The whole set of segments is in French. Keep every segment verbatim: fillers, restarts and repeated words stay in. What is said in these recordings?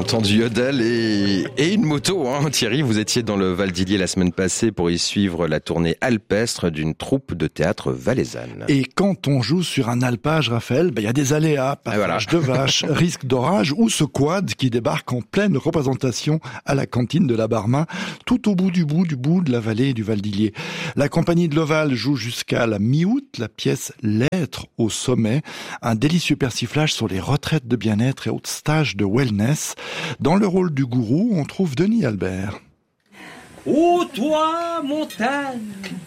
entend du yodel et, et une moto. Hein. Thierry, vous étiez dans le Val d'Illier la semaine passée pour y suivre la tournée alpestre d'une troupe de théâtre valaisanne. Et quand on joue sur un alpage, Raphaël, il ben, y a des aléas, passage voilà. de vaches, risque d'orage ou ce quad qui débarque en pleine représentation à la cantine de la Barma, tout au bout du bout du bout de la vallée du Val d'Illier. La compagnie de l'Oval joue jusqu'à la mi-août la pièce L'être au sommet, un délicieux persiflage sur les retraites de bien-être et autres stages de wellness. Dans le rôle du gourou, on trouve Denis Albert. Ô toi, montagne,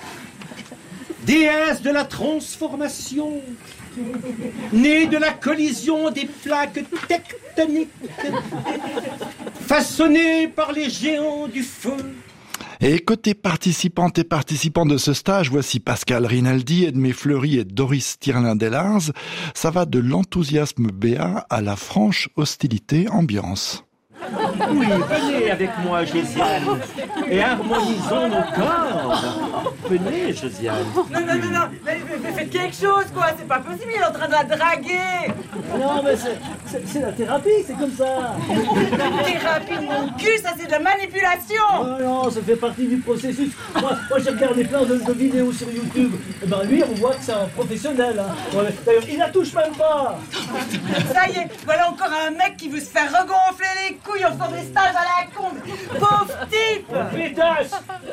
déesse de la transformation, née de la collision des plaques tectoniques, façonnée par les géants du feu. Et côté participantes et participants de ce stage, voici Pascal Rinaldi, Edmé Fleury et Doris Tirlin-Delars. Ça va de l'enthousiasme béat à la franche hostilité ambiance. Oui, venez avec moi, Josiane, et harmonisons nos corps. Venez, Josiane. Non, non, non, non, mais, mais, mais faites quelque chose, quoi, c'est pas possible, il est en train de la draguer. Non, mais c'est, c'est, c'est la thérapie, c'est comme ça. La thérapie de mon cul, ça c'est de la manipulation. Oh non, ça fait partie du processus. Moi, moi j'ai regardé plein de, de vidéos sur YouTube. Et ben lui, on voit que c'est un professionnel. Hein. D'ailleurs, il la touche même pas. Ça y est, voilà encore un mec qui veut se faire regonfler les couilles en faisant des stages à la con. Pauvre type. Pétasse.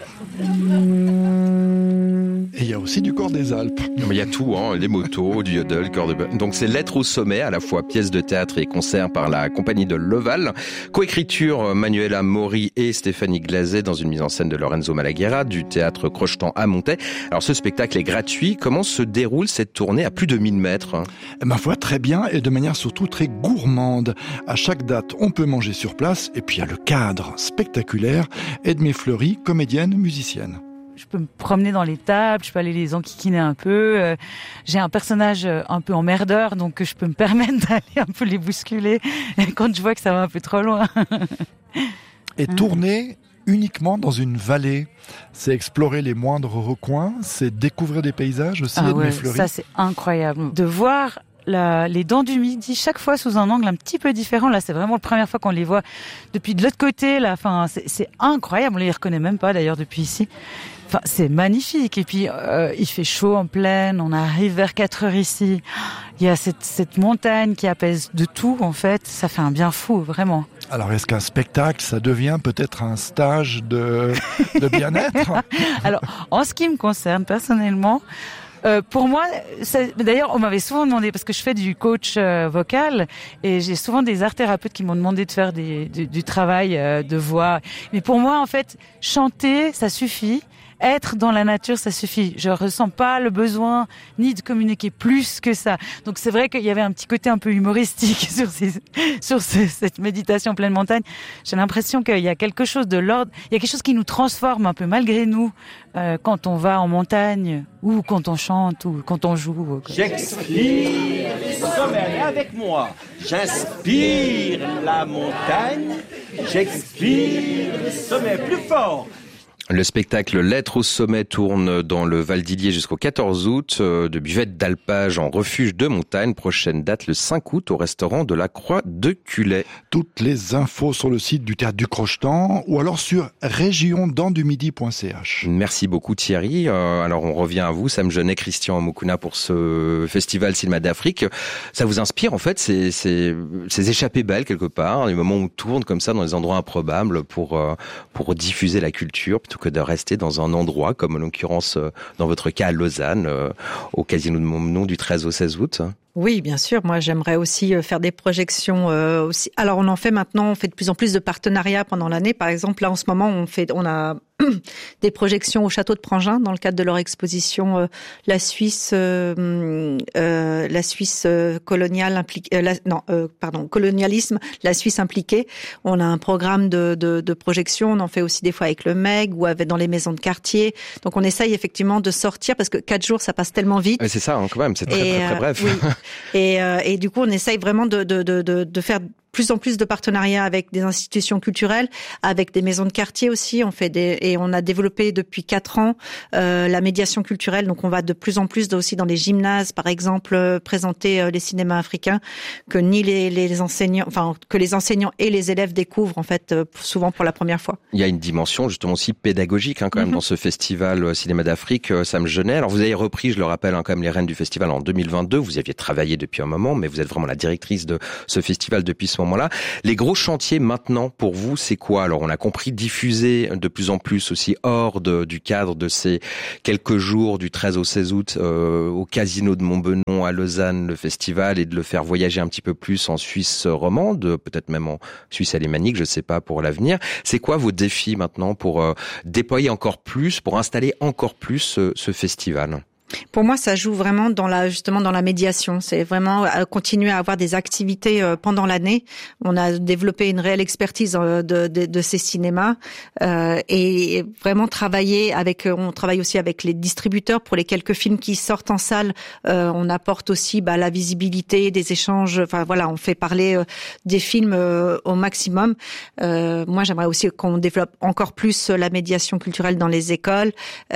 Et il y a aussi du corps des Alpes. Il y a tout, hein, les motos, du yodel, corps de... Donc c'est L'être au sommet, à la fois pièce de théâtre et concert par la compagnie de l'Oval. Coécriture Manuela Mori et Stéphanie Glazet dans une mise en scène de Lorenzo Malaguerra du théâtre Crochetan à Montaix. Alors ce spectacle est gratuit. Comment se déroule cette tournée à plus de mille mètres? Ma foi, très bien et de manière surtout très gourmande. À chaque date, on peut manger sur place et puis il y a le cadre spectaculaire. Edmé Fleury, comédienne, musicienne. Je peux me promener dans les tables, je peux aller les enquiquiner un peu. Euh, j'ai un personnage un peu emmerdeur, donc je peux me permettre d'aller un peu les bousculer quand je vois que ça va un peu trop loin. Et tourner uniquement dans une vallée, c'est explorer les moindres recoins, c'est découvrir des paysages aussi, ah Edmé ouais, Fleury. Ça c'est incroyable. De voir La, les dents du Midi, chaque fois sous un angle un petit peu différent. Là, c'est vraiment la première fois qu'on les voit depuis de l'autre côté. Là, enfin, c'est, c'est incroyable. On les reconnaît même pas d'ailleurs depuis ici. Enfin, c'est magnifique. Et puis, euh, il fait chaud en plaine. On arrive vers quatre heures ici. Il y a cette, cette montagne qui apaise de tout. En fait, ça fait un bien fou, vraiment. Alors, est-ce qu'un spectacle, ça devient peut-être un stage de, de bien-être? Alors, en ce qui me concerne personnellement. Euh, pour moi, c'est, d'ailleurs, on m'avait souvent demandé, parce que je fais du coach euh, vocal, et j'ai souvent des art thérapeutes qui m'ont demandé de faire des, du, du travail euh, de voix. Mais pour moi, en fait, chanter, ça suffit. Être dans la nature, ça suffit. Je ressens pas le besoin ni de communiquer plus que ça. Donc c'est vrai qu'il y avait un petit côté un peu humoristique sur, ces, sur ces, cette méditation en pleine montagne. J'ai l'impression qu'il y a quelque chose de l'ordre, il y a quelque chose qui nous transforme un peu malgré nous euh, quand on va en montagne ou quand on chante ou quand on joue. J'expire le sommeil avec moi. J'inspire la montagne. J'expire le sommeil plus fort. Le spectacle L'être au sommet tourne dans le Val d'Illier jusqu'au quatorze août, de buvette d'alpage en refuge de montagne. Prochaine date le cinq août au restaurant de la Croix de Culay. Toutes les infos sur le site du Théâtre du Crochetan ou alors sur région dents du midi point c h. Merci beaucoup Thierry. Euh, alors on revient à vous, Sam Genet, Christian Mokuna pour ce festival Cinéma d'Afrique. Ça vous inspire en fait ces, ces, ces échappées belles quelque part, les moments où on tourne comme ça dans des endroits improbables pour, euh, pour diffuser la culture plutôt que de rester dans un endroit, comme en l'occurrence dans votre cas à Lausanne, euh, au Casino de Montmenon du treize au seize août. Oui, bien sûr. Moi, j'aimerais aussi faire des projections euh, aussi. Alors, on en fait maintenant. On fait de plus en plus de partenariats pendant l'année. Par exemple, là, en ce moment, on fait, on a des projections au château de Prangin dans le cadre de leur exposition euh, la Suisse, euh, euh, la Suisse euh, coloniale impliquée. Euh, la, non, euh, pardon, colonialisme, la Suisse impliquée. On a un programme de, de, de projection. On en fait aussi des fois avec le M E G ou avec dans les maisons de quartier. Donc, on essaye effectivement de sortir parce que quatre jours, ça passe tellement vite. Mais c'est ça, hein, quand même. C'est très, et, très, très, très bref. Euh, oui. Et, euh, et du coup, on essaye vraiment de, de, de, de faire plus en plus de partenariats avec des institutions culturelles, avec des maisons de quartier aussi. On fait des et on a développé depuis quatre ans euh, la médiation culturelle. Donc on va de plus en plus aussi dans les gymnases, par exemple, euh, présenter euh, les cinémas africains que ni les, les enseignants, enfin que les enseignants et les élèves découvrent en fait euh, souvent pour la première fois. Il y a une dimension justement aussi pédagogique hein, quand même mm-hmm. dans ce festival euh, Cinéma d'Afrique, euh, Sam Genet. Alors vous avez repris, je le rappelle, hein, quand même les rênes du festival en deux mille vingt-deux. Vous y aviez travaillé depuis un moment, mais vous êtes vraiment la directrice de ce festival depuis ce moment-là. Les gros chantiers maintenant pour vous, c'est quoi? Alors on a compris diffuser de plus en plus aussi hors de, du cadre de ces quelques jours du treize au seize août euh, au Casino de Montbenon à Lausanne le festival et de le faire voyager un petit peu plus en Suisse romande, peut-être même en Suisse alémanique, je sais pas pour l'avenir. C'est quoi vos défis maintenant pour euh, déployer encore plus, pour installer encore plus ce, ce festival? Pour moi, ça joue vraiment dans la justement dans la médiation. C'est vraiment continuer à avoir des activités pendant l'année. On a développé une réelle expertise de, de, de ces cinémas euh, et vraiment travailler avec. On travaille aussi avec les distributeurs pour les quelques films qui sortent en salle. Euh, on apporte aussi bah, la visibilité, des échanges. Enfin voilà, on fait parler euh, des films euh, au maximum. Euh, moi, j'aimerais aussi qu'on développe encore plus la médiation culturelle dans les écoles.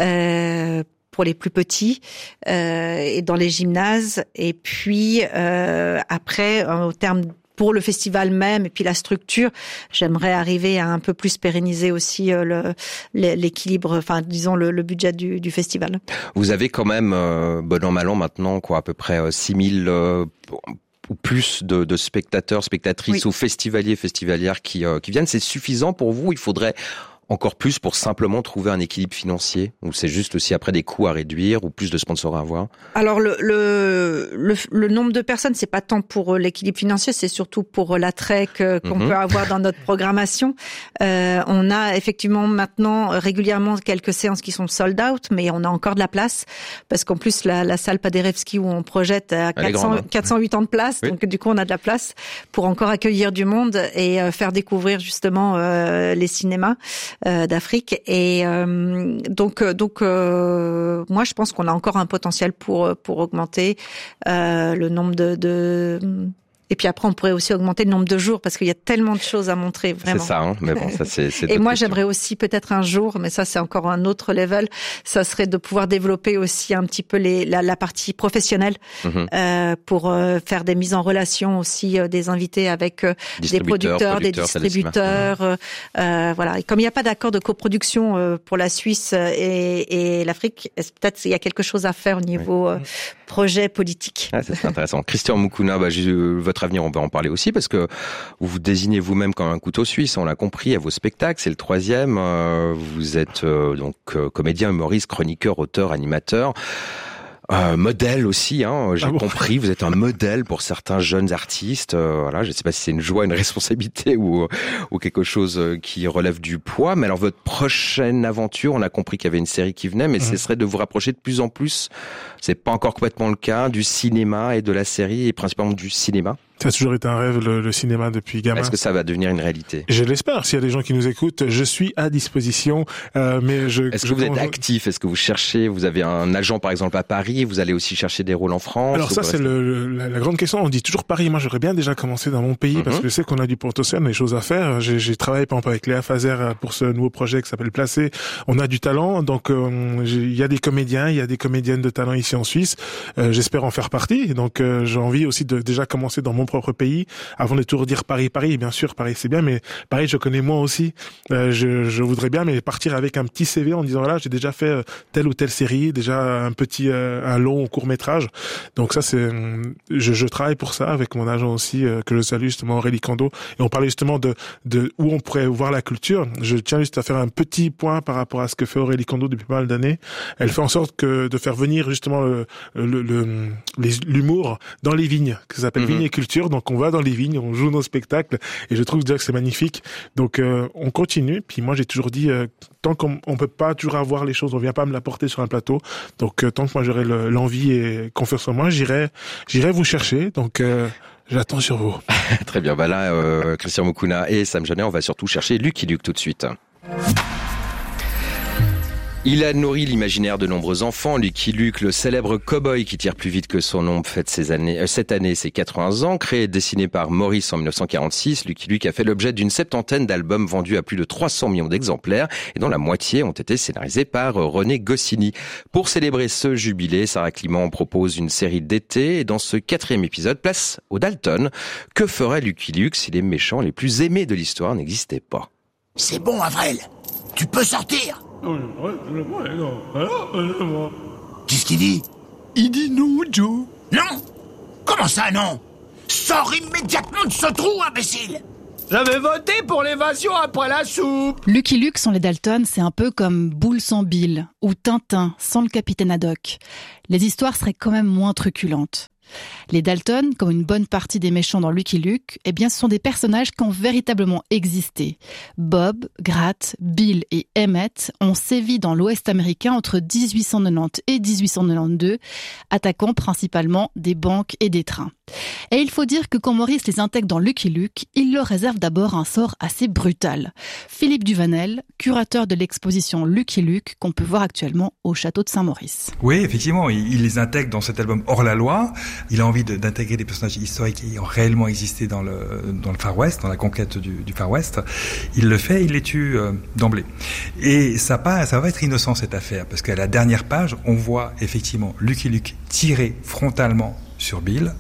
Euh, pour les plus petits euh, et dans les gymnases et puis euh, après au terme pour le festival même et puis la structure, j'aimerais arriver à un peu plus pérenniser aussi euh, le, l'équilibre, enfin disons le, le budget du, du festival. Vous avez quand même euh, bon an mal an maintenant quoi à peu près euh, six mille euh, ou plus de, de spectateurs, spectatrices oui. ou festivaliers, festivalières qui euh, qui viennent. C'est suffisant pour vous? Il faudrait encore plus pour simplement trouver un équilibre financier, ou c'est juste aussi après des coûts à réduire ou plus de sponsors à avoir? Alors le le le, le nombre de personnes, c'est pas tant pour l'équilibre financier, c'est surtout pour l'attrait que, qu'on mm-hmm. peut avoir dans notre programmation. Euh, on a effectivement maintenant régulièrement quelques séances qui sont sold out, mais on a encore de la place parce qu'en plus la, la salle Paderewski où on projette à quatre cents, quatre cent quatre-vingt-dix places, oui. donc du coup on a de la place pour encore accueillir du monde et euh, faire découvrir justement euh, les cinémas. Euh, d'Afrique et euh, donc donc euh, moi je pense qu'on a encore un potentiel pour pour augmenter euh, le nombre de, de et puis après on pourrait aussi augmenter le nombre de jours parce qu'il y a tellement de choses à montrer vraiment. C'est ça, hein, mais bon ça c'est. c'est et moi questions. J'aimerais aussi peut-être un jour, mais ça c'est encore un autre level, ça serait de pouvoir développer aussi un petit peu les la, la partie professionnelle mm-hmm. euh, pour euh, faire des mises en relation aussi euh, des invités avec euh, des producteurs, producteurs des distributeurs, euh, euh, voilà. Et comme il n'y a pas d'accord de coproduction euh, pour la Suisse et, et l'Afrique, peut-être il y a quelque chose à faire au niveau oui. euh, projet politique. Ah, c'est intéressant. Christian Mukuna, bah, j'ai, votre avenir, on va en parler aussi parce que vous vous désignez vous-même comme un couteau suisse, on l'a compris, à vos spectacles, c'est le troisième. Euh, vous êtes euh, donc euh, comédien, humoriste, chroniqueur, auteur, animateur. Euh, modèle aussi, hein, j'ai ah bon. compris. Vous êtes un modèle pour certains jeunes artistes. Euh, voilà, je ne sais pas si c'est une joie, une responsabilité ou ou quelque chose qui relève du poids. Mais alors votre prochaine aventure, on a compris qu'il y avait une série qui venait, mais mmh. ce serait de vous rapprocher de plus en plus. C'est pas encore complètement le cas du cinéma et de la série et principalement du cinéma. Ça a toujours été un rêve, le, le cinéma, depuis gamin. Est-ce que ça va devenir une réalité? Je l'espère. S'il y a des gens qui nous écoutent, je suis à disposition. Euh, mais je. Est-ce que je vous êtes actif? Est-ce que vous cherchez? Vous avez un agent, par exemple, à Paris. Vous allez aussi chercher des rôles en France. Alors ça, c'est le, le, la, la grande question. On dit toujours Paris. Moi, j'aurais bien déjà commencé dans mon pays mm-hmm. parce que je sais qu'on a du potentiel, on a des choses à faire. J'ai, j'ai travaillé par exemple avec Léa Fazer pour ce nouveau projet qui s'appelle Placé. On a du talent, donc euh, il y a des comédiens, il y a des comédiennes de talent ici en Suisse. Euh, j'espère en faire partie. Donc euh, j'ai envie aussi de déjà commencer dans mon propre pays. Avant de tout redire Paris, Paris, bien sûr, Paris c'est bien, mais Paris je connais moi aussi. Euh, je, je voudrais bien, mais partir avec un petit C V en disant voilà, j'ai déjà fait telle ou telle série, déjà un petit, euh, un long court métrage. Donc ça c'est, je, je travaille pour ça avec mon agent aussi euh, que je salue justement Aurélie Kando. Et on parlait justement de, de où on pourrait voir la culture. Je tiens juste à faire un petit point par rapport à ce que fait Aurélie Kando depuis pas mal d'années. Elle fait en sorte que de faire venir justement le, le, le les, l'humour dans les vignes, que ça s'appelle mmh. Vignes et Culture. Donc on va dans les vignes, on joue nos spectacles et je trouve déjà que c'est magnifique. Donc euh, on continue. Puis moi j'ai toujours dit euh, tant qu'on on peut pas toujours avoir les choses, on vient pas me l'apporter sur un plateau. Donc euh, tant que moi j'aurai le, l'envie et confiance en moi, j'irai j'irai vous chercher. Donc euh, j'attends sur vous. Très bien. Bah là, euh, Christian Mukuna et Sam Genet, on va surtout chercher Lucky Luke tout de suite. Il a nourri l'imaginaire de nombreux enfants. Lucky Luke, le célèbre cow-boy qui tire plus vite que son ombre, fête ses années, euh, cette année ses quatre-vingts ans. Créé et dessiné par Maurice en mille neuf cent quarante-six, Lucky Luke a fait l'objet d'une septantaine d'albums vendus à plus de trois cents millions d'exemplaires et dont la moitié ont été scénarisés par René Goscinny. Pour célébrer ce jubilé, Sarah Climent propose une série d'été et dans ce quatrième épisode, place aux Dalton. Que ferait Lucky Luke si les méchants les plus aimés de l'histoire n'existaient pas? C'est bon, Avril. Tu peux sortir. Qu'est-ce qu'il dit? Il dit non, Joe. Non? Comment ça, non? Sors immédiatement de ce trou, imbécile! J'avais voté pour l'évasion après la soupe. Lucky Luke sans les Dalton, c'est un peu comme Boule sans Bill ou Tintin sans le capitaine Haddock. Les histoires seraient quand même moins truculentes. Les Dalton, comme une bonne partie des méchants dans Lucky Luke, eh bien, ce sont des personnages qui ont véritablement existé. Bob, Grat, Bill et Emmett ont sévi dans l'Ouest américain entre dix-huit cent quatre-vingt-dix et dix-huit cent quatre-vingt-douze, attaquant principalement des banques et des trains. Et il faut dire que quand Maurice les intègre dans Lucky Luke, il leur réserve d'abord un sort assez brutal. Philippe Duvanel, curateur de l'exposition Lucky Luke, qu'on peut voir actuellement au château de Saint-Maurice. Oui, effectivement, il les intègre dans cet album hors la loi. Il a envie de, d'intégrer des personnages historiques qui ont réellement existé dans le, dans le Far West, dans la conquête du, du Far West. Il le fait, il les tue euh, d'emblée. Et ça, pas, ça va être innocent cette affaire, parce qu'à la dernière page, on voit effectivement Lucky Luke tirer frontalement sur Bill.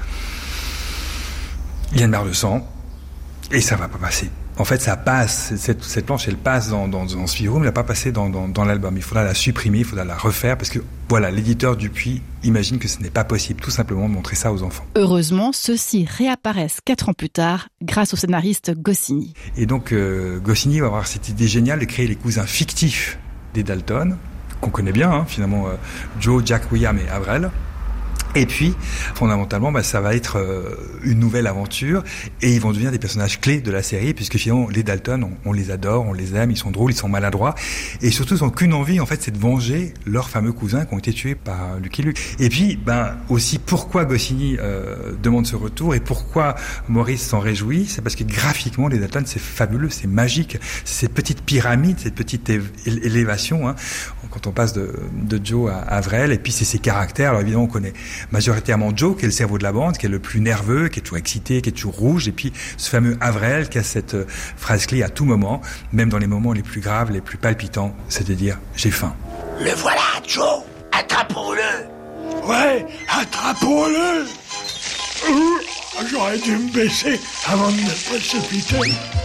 Il y a une mare de sang, et ça va pas passer. En fait, ça passe, cette, cette planche, elle passe dans, dans, dans ce film, elle n'a pas passé dans, dans, dans l'album. Il faudra la supprimer, il faudra la refaire, parce que, voilà, l'éditeur Dupuis imagine que ce n'est pas possible, tout simplement, de montrer ça aux enfants. Heureusement, ceux-ci réapparaissent quatre ans plus tard, grâce au scénariste Goscinny. Et donc, euh, Goscinny va avoir cette idée géniale de créer les cousins fictifs des Dalton, qu'on connaît bien, hein, finalement, euh, Joe, Jack, William et Avril. Et puis, fondamentalement, bah, ça va être euh, une nouvelle aventure et ils vont devenir des personnages clés de la série puisque finalement, les Dalton, on, on les adore, on les aime, ils sont drôles, ils sont maladroits et surtout, ils n'ont qu'une envie, en fait, c'est de venger leurs fameux cousins qui ont été tués par Lucky Luke. Et puis, ben, aussi, pourquoi Goscinny euh, demande ce retour et pourquoi Maurice s'en réjouit, c'est parce que graphiquement, les Dalton, c'est fabuleux, c'est magique. C'est cette petite pyramide, cette petite é- élévation, hein, quand on passe de, de Joe à Avril et puis c'est ses caractères. Alors évidemment, on connaît majoritairement Joe, qui est le cerveau de la bande, qui est le plus nerveux, qui est toujours excité, qui est toujours rouge, et puis ce fameux Avril qui a cette euh, phrase clé à tout moment, même dans les moments les plus graves, les plus palpitants, c'est-à-dire « j'ai faim ». Le voilà, Joe. Attrapons-le. Ouais, attrapons-le. Euh, j'aurais dû me baisser avant de me précipiter.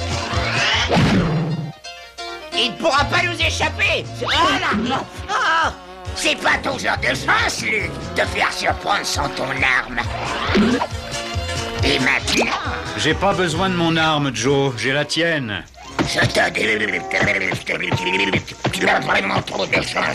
Il ne pourra pas nous échapper. Oh là. Oh. C'est pas ton genre de chance, Luke, de faire surprendre sans ton arme. Et maintenant... J'ai pas besoin de mon arme, Joe, j'ai la tienne. Je te dis... Tu as vraiment trop de chance.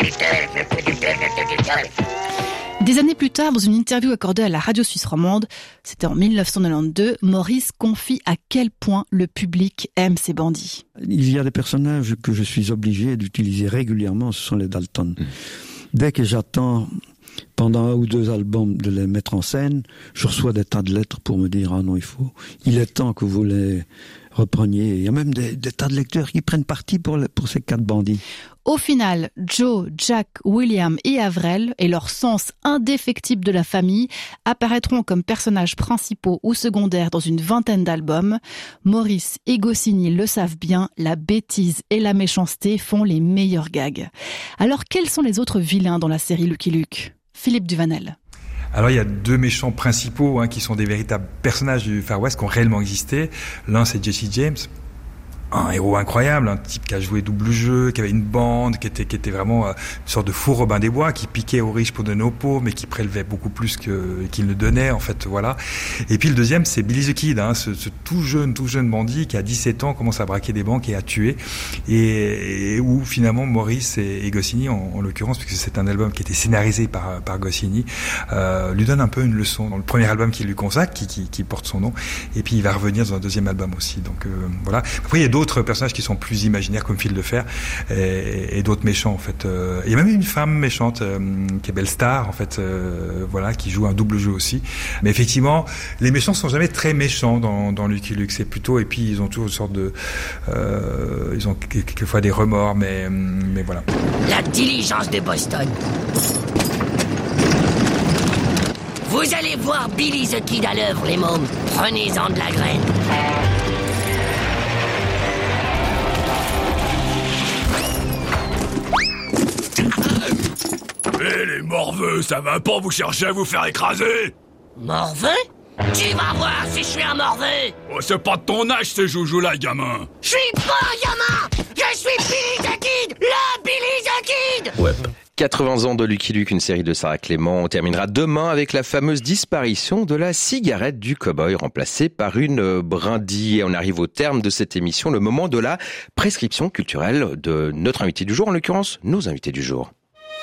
Des années plus tard, dans une interview accordée à la radio suisse romande, c'était en dix-neuf cent quatre-vingt-douze, Maurice confie à quel point le public aime ces bandits. Il y a des personnages que je suis obligé d'utiliser régulièrement, ce sont les Dalton. Mmh. Dès que j'attends, pendant un ou deux albums, de les mettre en scène, je reçois des tas de lettres pour me dire « Ah non, il faut, il est temps que vous les repreniez ». Il y a même des, des tas de lecteurs qui prennent parti pour, les, pour ces quatre bandits. Au final, Joe, Jack, William et Avril, et leur sens indéfectible de la famille, apparaîtront comme personnages principaux ou secondaires dans une vingtaine d'albums. Maurice et Goscinny le savent bien, la bêtise et la méchanceté font les meilleurs gags. Alors, quels sont les autres vilains dans la série Lucky Luke ? Philippe Duvanel. Alors il y a deux méchants principaux hein, qui sont des véritables personnages du Far West qui ont réellement existé. L'un c'est Jesse James, un héros incroyable, un type qui a joué double jeu, qui avait une bande, qui était, qui était vraiment euh, une sorte de fou Robin des Bois, qui piquait aux riches pour donner aux pauvres, mais qui prélevait beaucoup plus que, qu'il ne donnait, en fait, voilà. Et puis le deuxième, c'est Billy the Kid, hein, ce, ce tout jeune, tout jeune bandit qui à dix-sept ans commence à braquer des banques et à tuer, et, et où finalement Maurice et, et Goscinny, en, en l'occurrence, puisque c'est un album qui était scénarisé par, par Goscinny, euh, lui donne un peu une leçon dans le premier album qu'il lui consacre, qui, qui, qui porte son nom, et puis il va revenir dans un deuxième album aussi, donc euh, voilà. Après, il y a d'autres d'autres personnages qui sont plus imaginaires comme Fil de Fer et, et d'autres méchants en fait. Il y a même une femme méchante euh, qui est Belle-Star en fait, euh, voilà, qui joue un double jeu aussi. Mais effectivement, les méchants sont jamais très méchants dans, dans Lucky Luke. C'est plutôt, et puis ils ont toujours une sorte de, euh, ils ont quelquefois des remords, mais mais voilà. La diligence de Boston. Vous allez voir Billy the Kid à l'œuvre, les mômes. Prenez-en de la graine. Eh les morveux, ça va pas vous chercher à vous faire écraser? Morveux? Tu vas voir si je suis un morveux. Oh, c'est pas de ton âge ces joujoux-là, gamin. Je suis pas un gamin. Je suis Billy the Kid, le Billy the Kid. Ouais. quatre-vingts ans de Lucky Luke, une série de Sarah Clément. On terminera demain avec la fameuse disparition de la cigarette du cow-boy remplacée par une brindille. Et on arrive au terme de cette émission, le moment de la prescription culturelle de notre invité du jour, en l'occurrence nos invités du jour.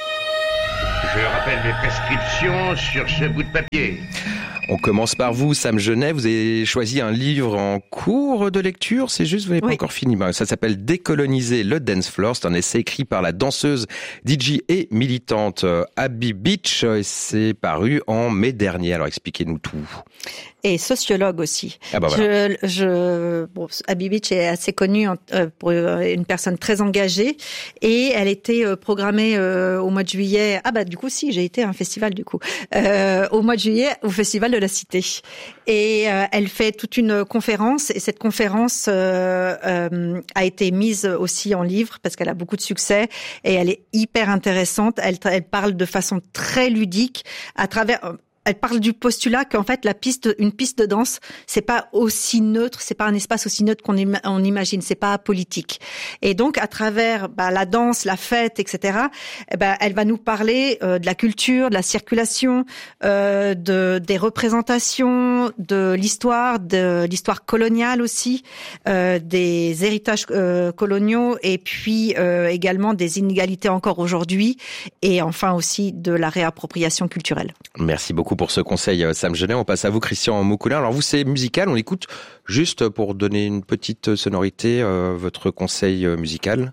Je rappelle mes prescriptions sur ce bout de papier. On commence par vous, Sam Genet. Vous avez choisi un livre en cours de lecture, c'est juste, vous n'avez pas oui. encore fini. Ça s'appelle Décoloniser le dance floor. C'est un essai écrit par la danseuse, D J et militante Abby Beach. C'est paru en mai dernier. Alors expliquez-nous tout. Et sociologue aussi. Ah bah voilà. Je, je, bon, Abby Beach est assez connue euh, pour une personne très engagée et elle était euh, programmée euh, au mois de juillet. Ah bah du coup si, j'ai été à un festival du coup euh, au mois de juillet au festival de la Cité. Et euh, elle fait toute une conférence et cette conférence euh, euh, a été mise aussi en livre parce qu'elle a beaucoup de succès et elle est hyper intéressante. Elle, elle parle de façon très ludique à travers. Elle parle du postulat qu'en fait la piste, une piste de danse, c'est pas aussi neutre, c'est pas un espace aussi neutre qu'on im- on imagine, c'est pas apolitique. Et donc à travers bah, la danse, la fête, et cetera, eh ben, elle va nous parler euh, de la culture, de la circulation, euh, de des représentations, de l'histoire, de l'histoire coloniale aussi, euh, des héritages euh, coloniaux et puis euh, également des inégalités encore aujourd'hui et enfin aussi de la réappropriation culturelle. Merci beaucoup pour ce conseil, Sam Genet. On passe à vous, Christian Mokoulin. Alors vous, c'est musical, on écoute juste pour donner une petite sonorité, euh, votre conseil musical.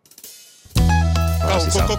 Voilà, c'est ça.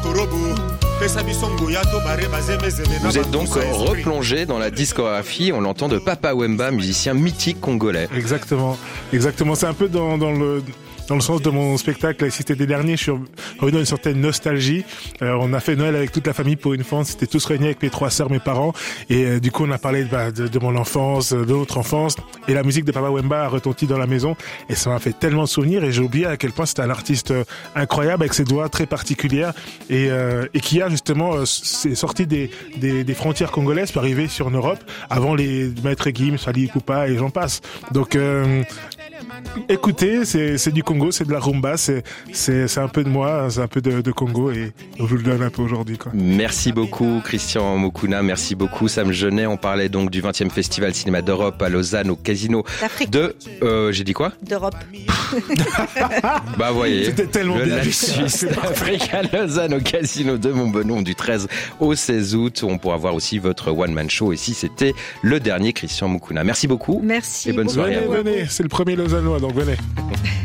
Vous êtes donc replongé dans la discographie, on l'entend, de Papa Wemba, musicien mythique congolais. Exactement, exactement. C'est un peu dans, dans le... Dans le sens de mon spectacle, si c'était des derniers, je suis revenu dans une certaine nostalgie. Euh, on a fait Noël avec toute la famille pour une fois. C'était tous réunis avec mes trois sœurs, mes parents. Et euh, du coup, on a parlé bah, de, de mon enfance, de notre enfance. Et la musique de Papa Wemba a retenti dans la maison. Et ça m'a fait tellement de souvenirs. Et j'ai oublié à quel point c'était un artiste incroyable, avec ses doigts très particulières. Et, euh, et qui a justement euh, c'est sorti des, des, des frontières congolaises pour arriver sur l'Europe avant les Maître Gims, Fally Ipupa et j'en passe. Donc... Euh, écoutez, c'est, c'est du Congo, c'est de la rumba, c'est, c'est, c'est un peu de moi, c'est un peu de, de Congo et je vous le donne un peu aujourd'hui, quoi. Merci beaucoup, Christian Mokoulin. Merci beaucoup, Sam Genet. On parlait donc du vingtième Festival Cinéma d'Europe à Lausanne, au Casino D'Afrique. de... Euh, j'ai dit quoi? D'Europe. Bah, voyez. C'était tellement le bien. live Suisse d'Afrique à Lausanne, au Casino de Montbenon, du treize au seize août. On pourra voir aussi votre one-man show. Et si c'était le dernier, Christian Mokoulin. Merci beaucoup. Merci. Et bonne beaucoup. soirée Venez, à vous. venez, c'est le premier Lausannois, donc venez.